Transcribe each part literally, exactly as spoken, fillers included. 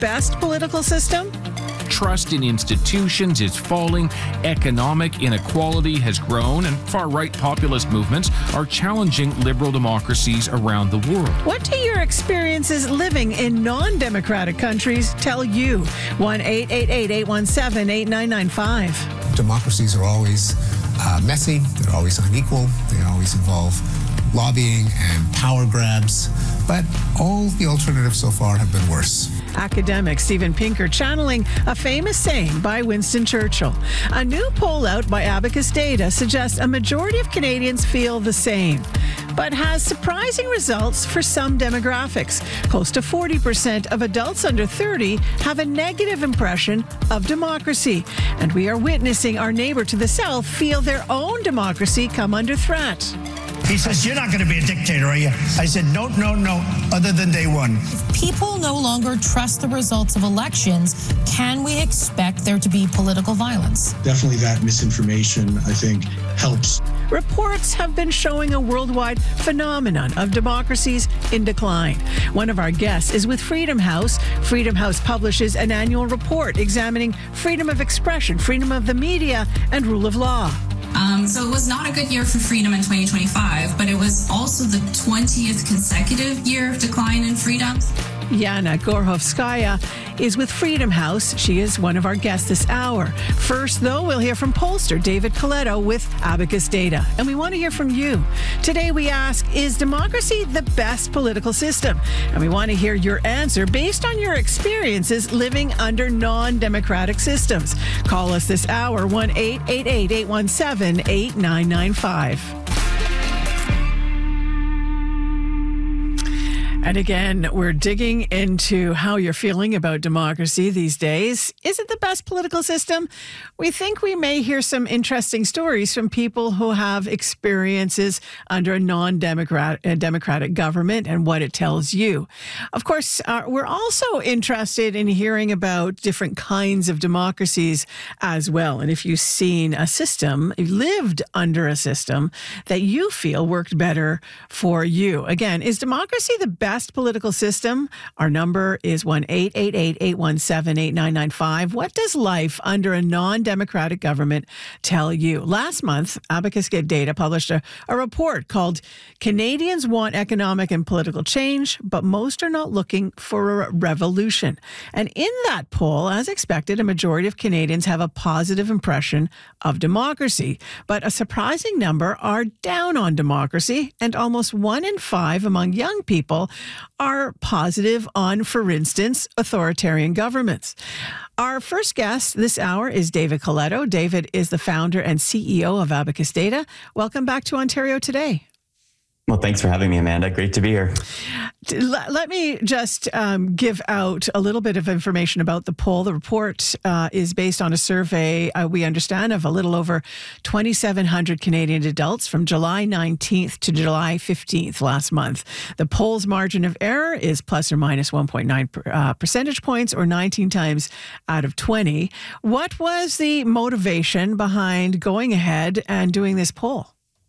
best political system? Trust in institutions is falling, economic inequality has grown, and far-right populist movements are challenging liberal democracies around the world. What do your experiences living in non-democratic countries tell you? one eight eight eight, eight one seven, eight nine nine five. Democracies are always uh, messy, they're always unequal, they always involve lobbying and power grabs, but all the alternatives so far have been worse. Academic Steven Pinker channeling a famous saying by Winston Churchill. A new poll out by Abacus Data suggests a majority of Canadians feel the same, but has surprising results for some demographics. Close to forty percent of adults under thirty have a negative impression of democracy, and we are witnessing our neighbor to the south feel their own democracy come under threat. He says, "You're not going to be a dictator, are you?" I said, no, no, no, other than day one. If people no longer trust the results of elections, can we expect there to be political violence? Definitely that misinformation, I think, helps. Reports have been showing a worldwide phenomenon of democracies in decline. One of our guests is with Freedom House. Freedom House publishes an annual report examining freedom of expression, freedom of the media, and rule of law. Um, so it was not a good year for freedom in twenty twenty-five, but it was also the twentieth consecutive year of decline in freedoms. Yana Gorhovskaya is with Freedom House. She is one of our guests this hour. First, though, we'll hear from pollster David Coletto with Abacus Data. And we want to hear from you. Today we ask, is democracy the best political system? And we want to hear your answer based on your experiences living under non-democratic systems. Call us this hour, one eight eight eight, eight one seven, eight nine nine five. And again, we're digging into how you're feeling about democracy these days. Is it the best political system? We think we may hear some interesting stories from people who have experiences under a non-democratic democratic government and what it tells you. Of course, uh, we're also interested in hearing about different kinds of democracies as well. And if you've seen a system, you've lived under a system that you feel worked better for you. Again, is democracy the best Best political system? Our number is one eight eight eight, eight one seven, eight nine nine five. What does life under a non-democratic government tell you? Last month, Abacus Data published a, a report called Canadians Want Economic and Political Change, but most are not looking for a revolution. And in that poll, as expected, a majority of Canadians have a positive impression of democracy, but a surprising number are down on democracy, and almost one in five among young people are positive on, for instance, authoritarian governments. Our first guest this hour is David Coletto. David is the founder and C E O of Abacus Data. Welcome back to Ontario Today. Well, thanks for having me, Amanda. Great to be here. Let me just um, give out a little bit of information about the poll. The report uh, is based on a survey, uh, we understand, of a little over twenty-seven hundred Canadian adults from July nineteenth to July fifteenth last month. The poll's margin of error is plus or minus one point nine uh, percentage points, or nineteen times out of twenty. What was the motivation behind going ahead and doing this poll?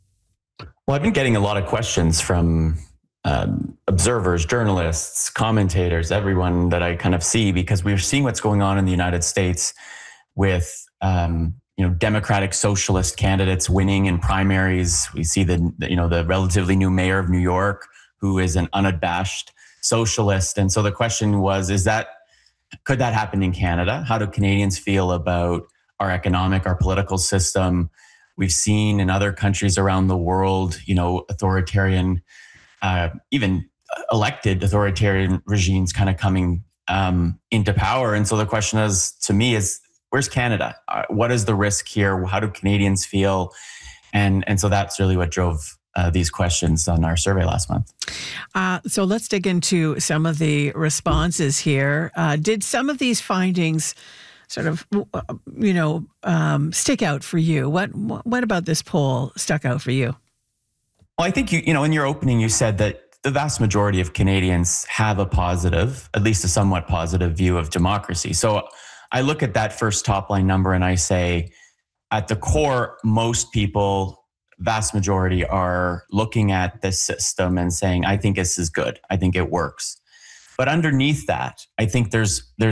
Well, I've been getting a lot of questions from um, observers, journalists, commentators, everyone that I kind of see, because we're seeing what's going on in the United States with, um, you know, Democratic socialist candidates winning in primaries. We see the, you know, the relatively new mayor of New York, who is an unabashed socialist. And so the question was, is that, could that happen in Canada? How do Canadians feel about our economic, our political system? We've seen in other countries around the world, you know, authoritarian, uh, even elected authoritarian regimes kind of coming um, into power. And so the question is, to me, is where's Canada? Uh, what is the risk here? How do Canadians feel? And and so that's really what drove uh, these questions on our survey last month. Uh, so let's dig into some of the responses here. Uh, did some of these findings sort of, you know, um, stick out for you? What what about this poll stuck out for you? Well, I think, you you know, in your opening, you said that the vast majority of Canadians have a positive, at least a somewhat positive view of democracy. So I look at that first top line number and I say, at the core, most people, vast majority, are looking at this system and saying, I think this is good. I think it works. But underneath that, I think there's there's